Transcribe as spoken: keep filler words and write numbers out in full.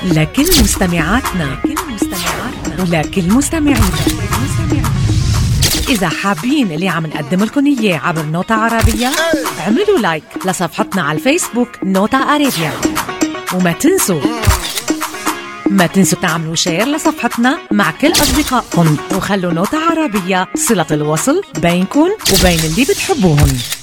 لكل مستمعاتنا ولكل مستمعينا. إذا حابين اللي عم نقدم لكم إياه عبر نوتة عربية، اعملوا لايك لصفحتنا على الفيسبوك نوتة عربية، وما تنسوا ما تنسوا تعملوا شير لصفحتنا مع كل أصدقائكم، وخلوا نوتة عربية صلة الوصل بينكم وبين اللي بتحبوهم.